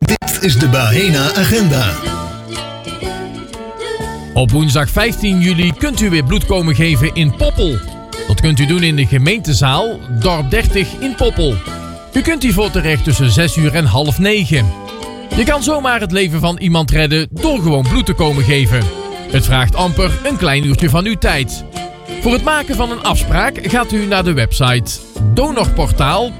Dit is de Bahena Agenda. Op woensdag 15 juli kunt u weer bloed komen geven in Poppel. Dat kunt u doen in de gemeentezaal Dorp 30 in Poppel. U kunt hiervoor terecht tussen 6 uur en 8:30. Je kan zomaar het leven van iemand redden door gewoon bloed te komen geven. Het vraagt amper een klein uurtje van uw tijd. Voor het maken van een afspraak gaat u naar de website donorportaal.nl.